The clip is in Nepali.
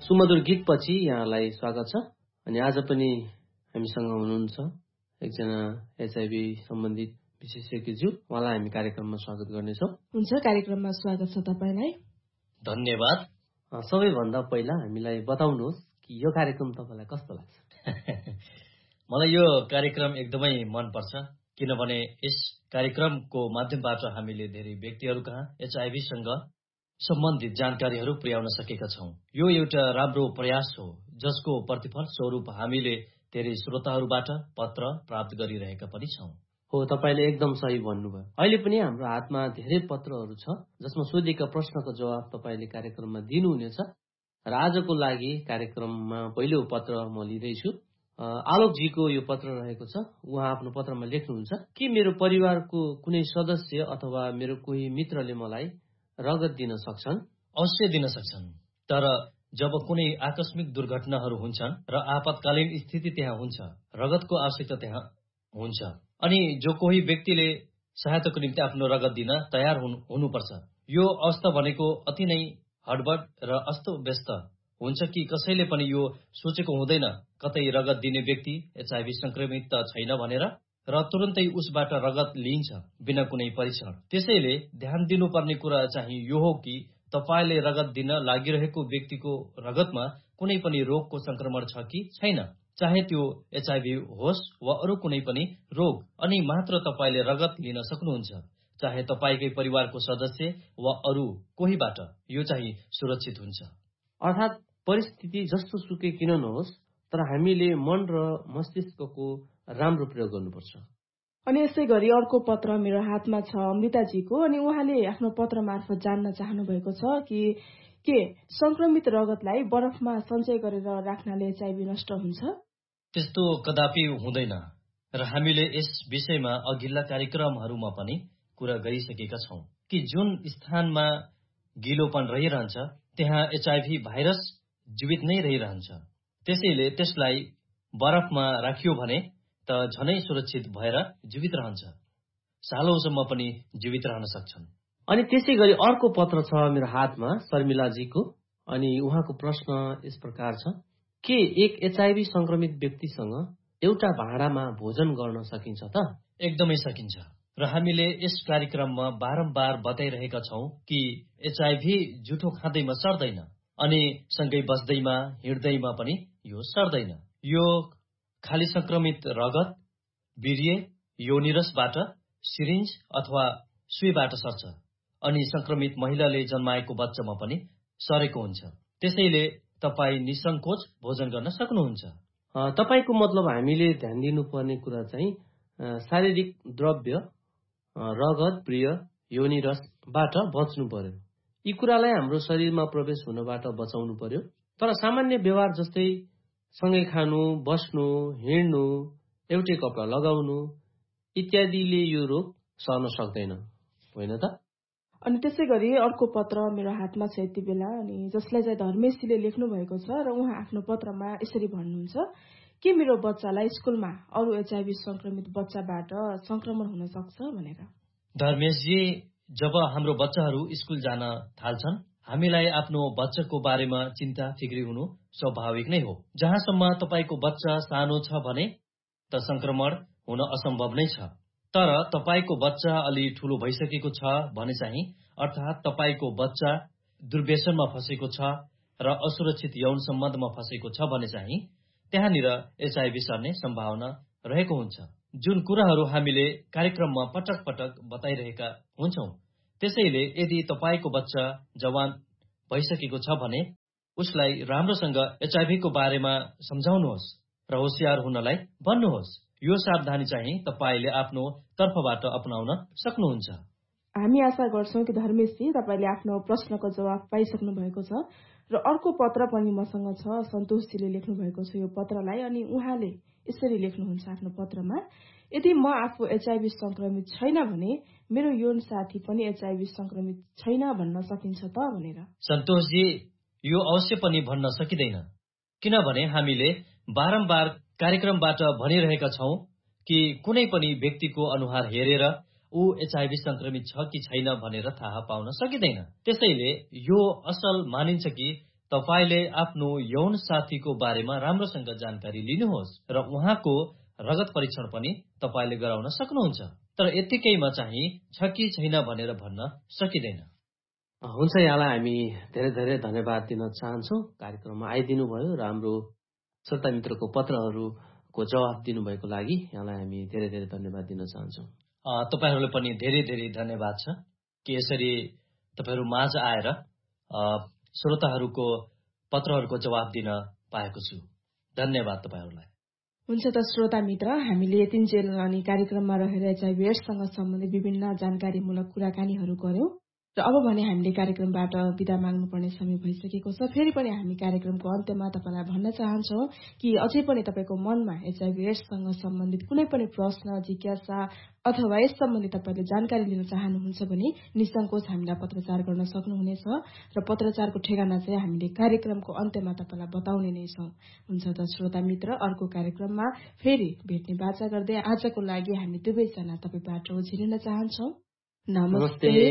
सुमधुर गीतपछि यहाँलाई स्वागत छ। अनि आज पनि हामीसँग हुनुहुन्छ एकजना एचआईभी सम्बन्धित विशेषज्ञज्यू। उहाँलाई हामी कार्यक्रममा स्वागत गर्नेछौँ। हुन्छ, कार्यक्रममा स्वागत छ तपाईलाई। धन्यवाद। सबैभन्दा पहिला हामीलाई बताउनुहोस् कि यो कार्यक्रम तपाईँलाई कस्तो लाग्छ? मलाई यो कार्यक्रम एकदमै मनपर्छ, किनभने यस कार्यक्रमको माध्यमबाट हामीले धेरै व्यक्तिहरू कहाँ एचआईभीसँग सम्बन्धित जानकारीहरू पुर्याउन सकेका छौँ। यो एउटा राम्रो प्रयास हो, जसको प्रतिफल स्वरूप हामीले धेरै श्रोताहरूबाट पत्र प्राप्त गरिरहेका पनि छौँ। हो, तपाईँले एकदम सही भन्नुभयो। अहिले पनि हाम्रो हातमा धेरै पत्रहरू छ जसमा सोधिएका प्रश्नको जवाब तपाईँले कार्यक्रममा दिनुहुनेछ। र आजको लागि कार्यक्रममा पहिलो पत्र म लिँदैछु। आलोकजीको यो पत्र रहेको छ। उहाँ आफ्नो पत्रमा लेख्नुहुन्छ कि मेरो परिवारको कुनै सदस्य अथवा मेरो कोही मित्रले मलाई रगत दिन सक्छन्? अवश्य दिन सक्छन्, तर जब कुनै आकस्मिक दुर्घटनाहरू हुन्छन् र आपतकालीन स्थिति त्यहाँ हुन्छ, रगतको आवश्यकता त्यहाँ हुन्छ, अनि जो कोही व्यक्तिले सहायताको निम्ति आफ्नो रगत दिन तयार हुनुपर्छ। यो अवस्था भनेको अति नै हडबड र अस्तव्यस्त हुन्छ कि कसैले पनि यो सोचेको हुँदैन कतै रगत दिने व्यक्ति एचआईभी संक्रमित त छैन भनेर, र तुरन्तै उसबाट रगत लिइन्छ बिना कुनै परीक्षण। त्यसैले ध्यान दिनुपर्ने कुरा चाहिँ यो हो कि तपाईले रगत दिन लागिरहेको व्यक्तिको रगतमा कुनै पनि रोगको संक्रमण छ कि छैन, चाहे त्यो एचआईभी होस् वा अरू कुनै पनि रोग, अनि मात्र तपाईले रगत लिन सक्नुहुन्छ, चाहे तपाईकै परिवारको सदस्य वा अरू कोहीबाट। यो चाहिँ सुरक्षित हुन्छ। अर्थात् परिस्थिति जस्तो सुकै किन नहोस्, तर हामीले मन र मस्तिष्कको राम्रो प्रयोग गर्नुपर्छ। अनि यसै गरी अर्को पत्र मेरो हातमा छ अमृताजीको। अनि उहाँले आफ्नो पत्र मार्फत जान्न चाहनु भएको छ कि के संक्रमित रगतलाई बरफमा सञ्चय गरेर राख्नाले एचआईभी नष्ट हुन्छ? त्यस्तो कदापि हुँदैन, र हामीले यस विषयमा अघिल्ला कार्यक्रमहरूमा पनि कुरा गरिसकेका छौँ कि जुन स्थानमा गिलोपन रहिरहन्छ त्यहाँ एचआईभी भाइरस जीवित नै रहिरहन्छ। त्यसैले त्यसलाई बरफमा राखियो भने त झनै सुरक्षित भएर जीवित रहन्छ, सालौसम्म पनि जीवित रहन सक्छन्। अनि त्यसै गरी अर्को पत्र छ मेरो हातमा शर्मिलाजीको। अनि उहाँको प्रश्न यस प्रकार छ, के एक एचआईभी संक्रमित व्यक्तिसँग एउटा भाँडामा भोजन गर्न सकिन्छ त? एकदमै सकिन्छ, र हामीले यस कार्यक्रममा बारम्बार बताइरहेका छौँ कि एचआईभी जुठो खाँदैमा सर्दैन, अनि सँगै बस्दैमा हिँड्दैमा पनि यो सर्दैन। यो खाली संक्रमित रगत, वीर्य, योनिरसबाट सिरिन्ज अथवा सुईबाट सर्छ, अनि संक्रमित महिलाले जन्माएको बच्चामा पनि सरेको हुन्छ। त्यसैले तपाईँ निसङ्कोच भोजन गर्न सक्नुहुन्छ। तपाईँको मतलब हामीले ध्यान दिनुपर्ने कुरा चाहिँ शारीरिक द्रव्य, रगत, प्रिय, योनिरसबाट बच्नु पर्यो। यी कुरालाई हाम्रो शरीरमा प्रवेश हुनबाट बचाउनु पर्यो। तर सामान्य व्यवहार जस्तै सँगै खानु, बस्नु, हिँड्नु, एउटै कपडा लगाउनु इत्यादिले यो रोग सर्न सक्दैन, होइन त? अनि त्यसै गरी अर्को पत्र मेरो हातमा छ यति बेला, अनि जसलाई चाहिँ धर्मेशजीले लेख्नु भएको छ, र उहाँ आफ्नो पत्रमा यसरी भन्नुहुन्छ कि मेरो बच्चालाई स्कुलमा अरू एचआईभी संक्रमित बच्चाबाट संक्रमण हुन सक्छ भनेर। धर्मेशजी, जब हाम्रो बच्चाहरू स्कुल जान थाल्छन्, हामीलाई आफ्नो बच्चाको बारेमा चिन्ता फिक्री हुनु स्वाभाविक नै हो। जहाँसम्म तपाईको बच्चा सानो छ भने त संक्रमण हुन असम्भव नै छ, तर तपाईको बच्चा अलि ठूलो भइसकेको छ भने चाहिँ, अर्थात् तपाईको बच्चा दुर्व्यसनमा फसेको छ र असुरक्षित यौन सम्बन्धमा फसेको छ भने चाहिँ त्यहाँनिर एचआईभी सर्ने सम्भावना रहेको हुन्छ। जुन कुराहरू हामीले कार्यक्रममा पटक पटक बताइरहेका हुन्छौँ। त्यसैले यदि तपाईको बच्चा जवान भइसकेको छ भने उसलाई राम्रोसँग एचआईभीको बारेमा सम्झाउनुहोस् र होशियार हुनलाई भन्नुहोस्। यो सावधानी चाहिँ तपाईले आफ्नो तर्फबाट अपनाउन सक्नुहुन्छ। हामी आशा गर्छौं कि धर्मेशजी तपाईले आफ्नो प्रश्नको जवाफ पाइसक्नु भएको छ। र अर्को पत्र पनि मसँग छ, सन्तोषजीले लेख्नु भएको छ यो पत्रलाई। अनि उहाँले यसरी लेख्नुहुन्छ आफ्नो पत्रमा, यदि म आफू एचआईभी संक्रमित छैन भने मेरो यौन साथी पनि एचआईभी संक्रमित छैन भन्न सकिन्छ त भनेर। सन्तोषजी, यो अवश्य पनि भन्न सकिँदैन, किनभने हामीले बारम्बार कार्यक्रमबाट भनिरहेका छौं कि कुनै पनि व्यक्तिको अनुहार हेरेर ऊ एचआईभी संक्रमित छ कि छैन भनेर थाहा पाउन सकिँदैन। त्यसैले यो असल मानिन्छ कि तपाईले आफ्नो यौन साथीको बारेमा राम्रोसँग जानकारी लिनुहोस् र उहाँको रगत परीक्षण पनि तपाईले गराउन सक्नुहुन्छ। तर यतिकैमा चाहिँ छ कि छैन भनेर भन्न सकिँदैन। हुन्छ, यहाँलाई हामी धेरै धेरै धन्यवाद दिन चाहन्छौँ। कार्यक्रममा आइदिनु भयो र हाम्रो श्रोता मित्रको पत्रहरूको जवाफ दिनुभएको लागि यहाँलाई हामी धेरै धेरै धन्यवाद दिन चाहन्छौँ। तपाईहरूलाई पनि धेरै धेरै धन्यवाद छ कि यसरी तपाईहरू माझ आएर श्रोताहरूको पत्रहरूको जवाफ दिन पाएको छु। धन्यवाद तपाईहरूलाई। हुन्छ त श्रोता मित्र, हामीले यतिन्जेल अनि कार्यक्रममा रहेर एचआईभी एड्ससँग सम्बन्धित विभिन्न जानकारीमूलक कुराकानीहरू गर्यौं र अब भने हामीले कार्यक्रमबाट बिदा माग्नुपर्ने समय भइसकेको छ। फेरि पनि हामी कार्यक्रमको अन्त्यमा तपाईलाई भन्न चाहन्छौं कि अझै पनि तपाईको मनमा एचआईभी एड्ससँग सम्बन्धित कुनै पनि प्रश्न, जिज्ञासा अथवा यस सम्बन्धी तपाईले जानकारी लिन चाहनुहुन्छ भने निसंकोच हामीलाई पत्रचार गर्न सक्नुहुनेछ र पत्रचारको ठेगाना चाहिँ हामीले कार्यक्रमको अन्त्यमा तपाईलाई बताउने नै छौं। हुन्छ त श्रोता मित्र, अर्को कार्यक्रममा फेरि भेट्ने बाचा गर्दै आजको लागि हामी दुवैजना तपाईबाट ओझिलिन चाहन्छौं। नमस्ते।